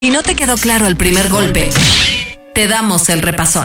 Si no te quedó claro el primer golpe, te damos el repasón.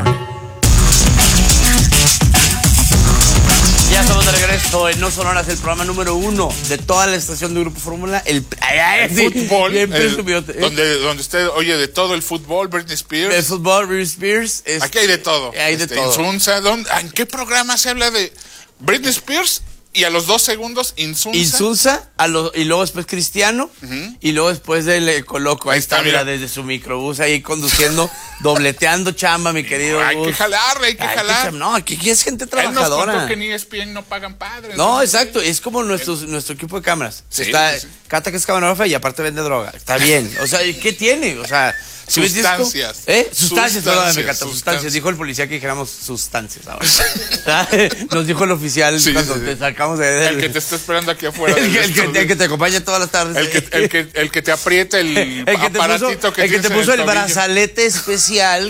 Ya estamos de regreso en No Sonoras, el programa número 1 de toda la estación de Grupo Fórmula. El fútbol, donde donde usted oye de todo el fútbol, Britney Spears. el fútbol, Britney Spears. Aquí hay de todo. Hay de todo. Insunza, ¿en qué programa se habla de Britney Spears? Y a los 2 segundos, Insunza, y luego después Cristiano, y luego después del Coloco. Ahí está, mira, desde su microbús ahí conduciendo, dobleteando chamba, mi querido. Hay que jalarle, hay que jalar. No, aquí es gente trabajadora. Él nos contó que ni ESPN no pagan padres. No, exacto, es como nuestro equipo de cámaras. Sí, está sí. Cata, que es camarógrafa, y aparte vende droga. Está bien, o sea, ¿qué tiene? O sea... Sustancias. Sustancias, perdóname, Cata, sustancias. Dijo el policía que dijéramos sustancias ahora. Nos dijo el oficial cuando te sacamos de... El que te está esperando aquí afuera. El que te acompaña todas las tardes. El que te aprieta el aparatito que te puso el brazalete especial.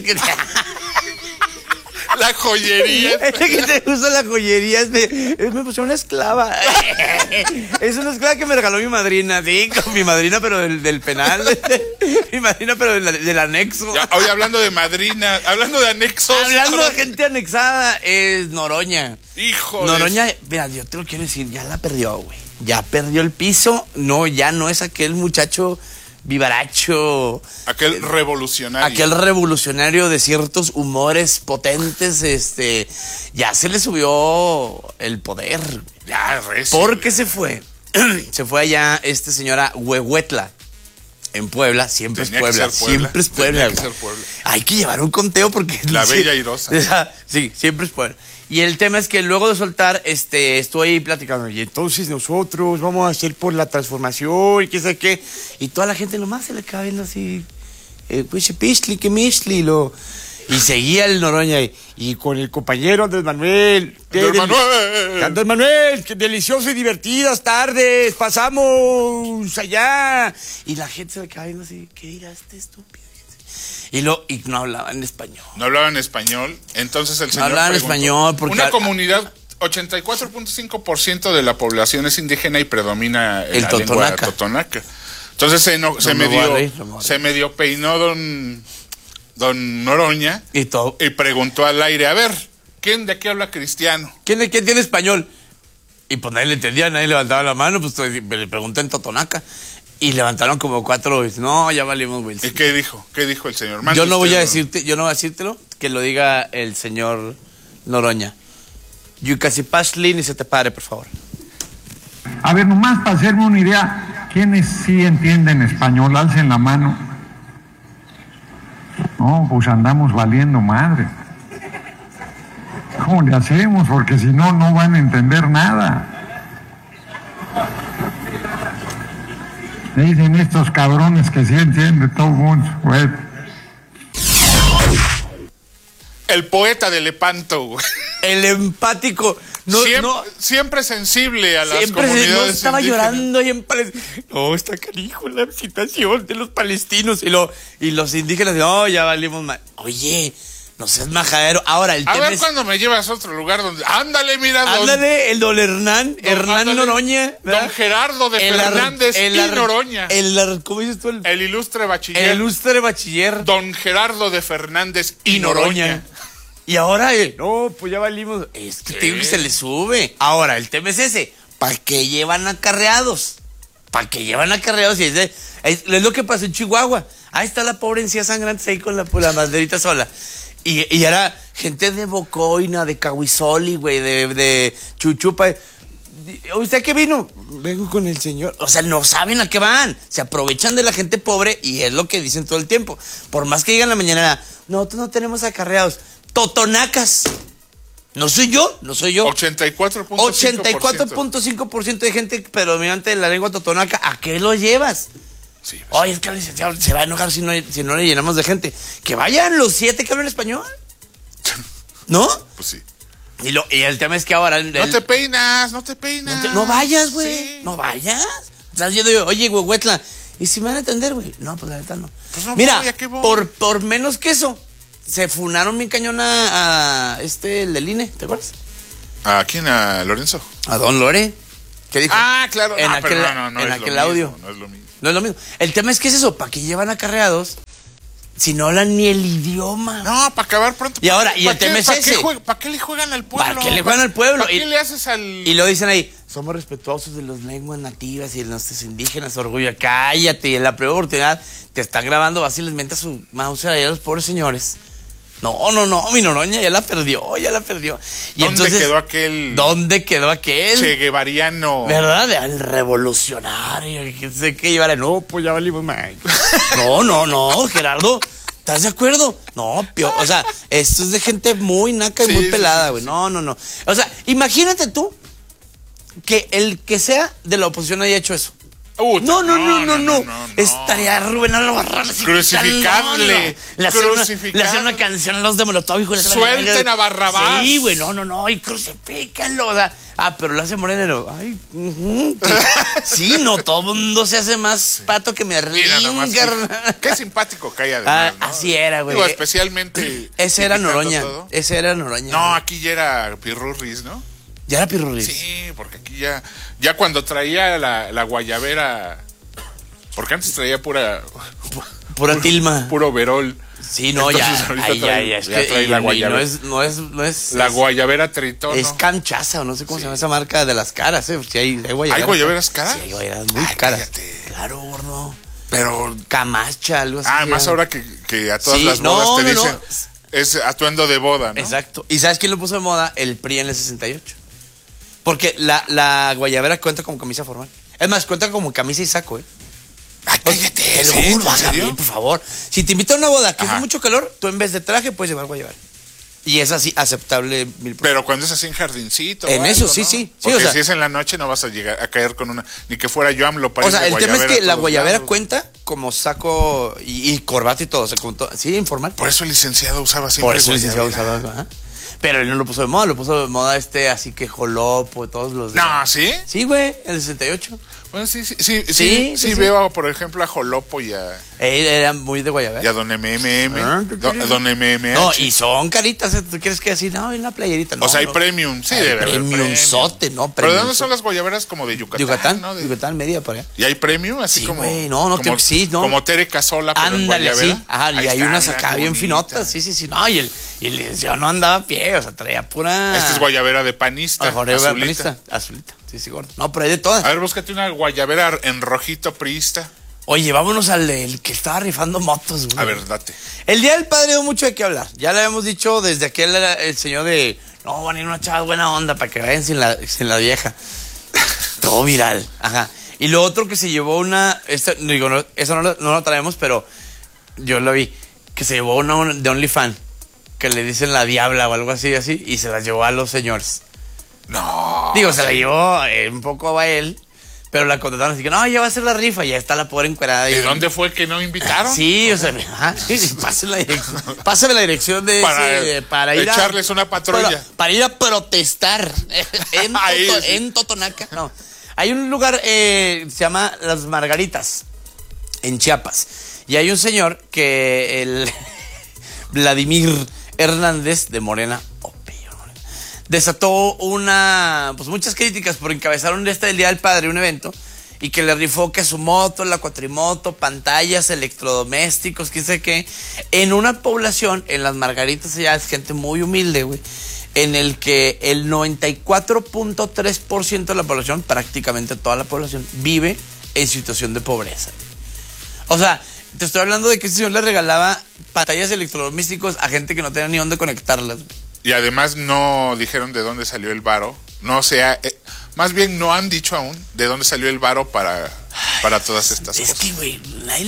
La joyería. El que te puso la joyería me puso una esclava. Es una esclava que me regaló mi madrina, sí, con mi madrina, pero del penal. Mi madrina, pero del anexo. Ya, hoy hablando de madrina, hablando de anexos. Hablando de gente anexada, es Noroña. Hijo Noroña, mira, yo te lo quiero decir, ya la perdió, güey. Ya perdió el piso. No, ya no es aquel muchacho vivaracho. Aquel revolucionario. Aquel revolucionario de ciertos humores potentes, ya se le subió el poder. Ya, porque se fue. Se fue allá señora Huehuetla. En Puebla, siempre es Puebla. Siempre es Puebla. Hay que llevar un conteo porque... La bella airosa. Sí, siempre es Puebla. Y el tema es que luego de soltar, estoy ahí platicando, y entonces nosotros vamos a hacer por la transformación, y qué sé qué, y toda la gente nomás se le acaba viendo así, pues pishli, que mishli, y seguía el Noroña, y con el compañero Andrés Manuel. Andrés Manuel, qué deliciosas y divertidas tardes, pasamos allá. Y la gente se le acaba viendo así, ¿qué dirá este estúpido? Y no hablaban español. No hablaban español, entonces el señor no hablaban español porque... Una comunidad, 84.5% de la población es indígena y predomina la lengua totonaca. Entonces se medio peinó don Noroña y preguntó al aire, a ver, ¿quién de aquí habla cristiano? ¿Quién tiene español? Y pues nadie le entendía, nadie levantaba la mano, pues le pregunté en totonaca. Y levantaron como 4 veces. No, ya valimos, güey. ¿Y qué dijo? ¿Qué dijo el señor? Yo no voy a decírtelo, que lo diga el señor Noroña. Yucasipashli, ni se te pare, por favor. A ver, nomás para hacerme una idea, ¿quiénes sí entienden español? Alcen la mano. No, pues andamos valiendo madre. ¿Cómo le hacemos? Porque si no, no van a entender nada. Me dicen estos cabrones que sí entienden todo el mundo, güey. El poeta de Lepanto, güey. El empático. Siempre sensible a las siempre comunidades no estaba indígenas. Llorando y en Palestina. No, está canijo la situación de los palestinos. Y los indígenas, no, ya valimos mal. Oye, no seas majadero. Ahora, el tema a ver cuando me llevas a otro lugar donde... Ándale, mira. Ándale, el don Hernán Noroña. ¿verdad? Don Gerardo de Fernández y Noroña. ¿Cómo dices tú? El ilustre bachiller. El ilustre bachiller. Don Gerardo de Fernández y Noroña. Y ahora, no, pues ya valimos. Es que te digo que se le sube. Ahora, el tema es ese. ¿Para qué llevan acarreados? Y es lo que pasó en Chihuahua. Ahí está la pobre encía sangrante ahí con la banderita sola. Y era gente de Bocoina, de Cahuizoli, güey, de Chuchupa. ¿Usted qué vino? Vengo con el señor. O sea, no saben a qué van. Se aprovechan de la gente pobre y es lo que dicen todo el tiempo. Por más que digan la mañana, nosotros no tenemos acarreados. Totonacas. No soy yo. 84.5% de gente predominante de la lengua totonaca. ¿A qué lo llevas? Sí, pues. Oye, es que el licenciado se va a enojar si no le llenamos de gente. Que vayan los 7 que hablan español. ¿No? Pues sí. Y el tema es que ahora... No te peinas. No vayas, güey. Sí. No vayas. Estás yendo, oye, Huehuetla, ¿y si me van a atender, güey? No, pues la verdad no. Pues no. Mira, voy. por menos que eso, se funaron bien cañón a el del INE, ¿te acuerdas? ¿A quién? ¿A Lorenzo? A don Lore. ¿Qué dijo? Ah, claro. En aquel no audio. No es lo mismo. No es lo mismo. El tema es que es eso, ¿para qué llevan acarreados si no hablan ni el idioma? No, para acabar pronto. Y ahora, y el tema es ese. ¿Para qué le juegan al pueblo? ¿Para qué le juegan al pueblo? ¿Para qué le haces al...? Y lo dicen ahí, somos respetuosos de las lenguas nativas y de nuestros indígenas, orgullo. Cállate, y en la primera oportunidad te están grabando, vas y les mentas su mouse a los pobres señores. No, mi Noroña ya la perdió. Y ¿Dónde quedó aquel? Che Guevariano. ¿Verdad? El revolucionario. Que sé que llevará. No, pues ya valimos más. No, Gerardo. ¿Estás de acuerdo? No, o sea, esto es de gente muy naca y muy pelada, güey. No. O sea, imagínate tú que el que sea de la oposición haya hecho eso. No. Estaría Rubén Albarrán crucificable. Le hacen una canción a los de Molotov, hijo de la suelten a Barrabás. Sí, güey, no, y crucifícanlo. O sea, pero lo hace Moreno. Ay, sí, no, todo el mundo se hace más pato que me ringa. Qué simpático que hay además, ¿no? Así era, güey. Digo, especialmente. Ese era Noroña. No, aquí ya era Pirurris, ¿no? ¿Ya era Pirurris? Sí, porque aquí ya cuando traía la guayabera, porque antes traía pura tilma, puro verol. Sí, no, entonces, ya trae la guayabera. No es la guayabera Tritón. Es Canchaza, o no sé cómo se llama esa marca de las caras, Si hay guayaberas. ¿Hay guayaberas caras? Sí, hay guayaberas muy caras. Claro, gordo. Pero Camacha, algo así. Más ahora que a todas las bodas te dicen, es atuendo de boda, ¿no? Exacto. ¿Y sabes quién lo puso de moda? El PRI en el 68. Porque la guayabera cuenta como camisa formal. Es más, cuenta como camisa y saco, Ay, cállate. Por favor. Si te invitan a una boda que hace mucho calor, tú en vez de traje puedes llevar guayabera. Y es así, aceptable 1000%. Pero cuando es así en jardincito. En eso, sí. Porque si es en la noche no vas a llegar a caer con una. Ni que fuera yo AMLO para. O sea, el tema es que la guayabera cuenta como saco y corbata y todo. O sea, como todo. Sí, informal. Por eso el licenciado usaba siempre. Por eso el licenciado usaba. Pero él no lo puso de moda, lo puso de moda así que Jolopo, todos los... No, ¿sí? Sí, güey, el 68. Bueno, sí, veo, por ejemplo, a Jolopo y a... Él era muy de guayabera. Y a Don MMM. Don MMH. No, y son caritas, ¿tú quieres que así? No, en la playerita, no. O sea, hay premium, sí, debe haber premium. Sote, ¿no? ¿Pero de dónde son las guayaberas? Como de Yucatán. Yucatán, media por allá. ¿Y hay premium? Así sí, como... Güey, no. Como Tere Casola, pero ándale, en guayabera. Sí. Ajá, y hay unas acá bien finotas, sí. No, y el licenciado no andaba a pie, o sea, traía pura... Esta es guayabera de panista. Azulita. Sí, gordo. No, pero hay de todas. A ver, búscate una guayabera en rojito priista. Oye, vámonos al que estaba rifando motos, güey. A ver, date. El Día del Padre dio mucho de qué hablar. Ya le habíamos dicho desde aquel el señor de... No, van a ir una chava buena onda para que vayan sin la vieja. Todo viral. Ajá. Y lo otro que se llevó eso no lo traemos, pero yo lo vi. Que se llevó una de OnlyFans. Que le dicen la diabla o algo así, y se la llevó a los señores. No. Digo, se la llevó un poco a él, pero la contrataron así que no, ya va a ser la rifa, ya está la pobre encuerada. ¿Y dónde fue que no invitaron? Sí, o sea, pásame la dirección de para ir echarles una patrulla. Para ir a protestar en Totonaca. No. Hay un lugar, se llama Las Margaritas, en Chiapas. Y hay un señor que el Vladimir Hernández de Morena, desató muchas críticas por encabezar del Día del Padre, un evento, y que le rifó que su moto, la cuatrimoto, pantallas, electrodomésticos, quién sé qué, en una población, en Las Margaritas, ya es gente muy humilde, güey, en el que el 94.3% de la población, prácticamente toda la población, vive en situación de pobreza. O sea, te estoy hablando de que ese señor le regalaba pantallas electrodomésticos a gente que no tenía ni dónde conectarlas. Y además no dijeron de dónde salió el varo. Más bien no han dicho aún de dónde salió el varo para todas estas cosas. Es que, güey,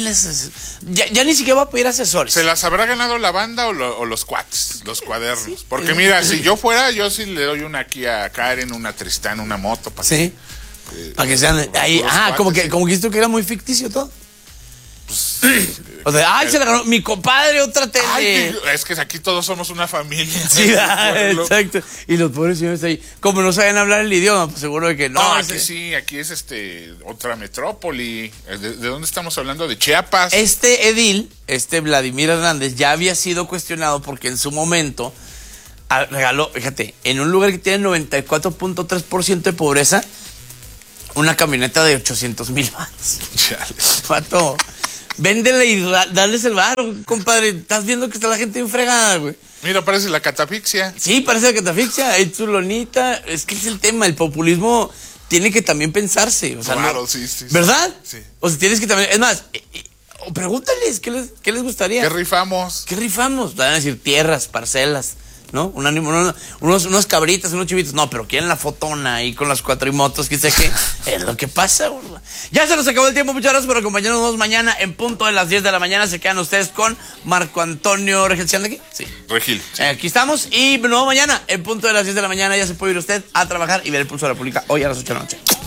ya ni siquiera va a pedir asesores. ¿Se las habrá ganado la banda o los cuates, los cuadernos? Sí. Porque mira, si yo fuera, yo sí le doy una aquí a Karen, una Tristán, una moto. Para que sean ahí. Como que esto que era muy ficticio todo. Pues, o sea, se la ganó mi compadre otra tele. Es que aquí todos somos una familia. Sí, exacto. Y los pobres señores ahí, como no saben hablar el idioma, pues seguro de que no. Aquí es otra metrópoli. ¿De dónde estamos hablando? De Chiapas. Este edil, Vladimir Hernández, ya había sido cuestionado porque en su momento regaló, fíjate, en un lugar que tiene 94.3% de pobreza, una camioneta de 800,000 varos. Pato, véndele y dales el varo, compadre. Estás viendo que está la gente bien fregada, güey. Mira, parece la catafixia. Sí, parece la catafixia. Es su lonita. Es que es el tema. El populismo tiene que también pensarse. O sea, claro, no, sí. ¿verdad? Sí. O sea, tienes que también. Es más, pregúntales, ¿qué les gustaría? ¿Qué rifamos? ¿Qué rifamos? Van a decir tierras, parcelas, ¿no? Unos cabritas, unos chivitos. No, pero quieren la fotona ahí con las cuatrimotos, que sé qué. Es lo que pasa, burla. Ya se nos acabó el tiempo. Muchas gracias por acompañarnos mañana en punto de las 10 de la mañana. Se quedan ustedes con Marco Antonio Regil. ¿Se anda aquí? Sí. Regil. Sí. Aquí estamos. Y nuevo mañana en punto de las 10 de la mañana ya se puede ir usted a trabajar y ver el Pulso de la República hoy a las 8 de la noche.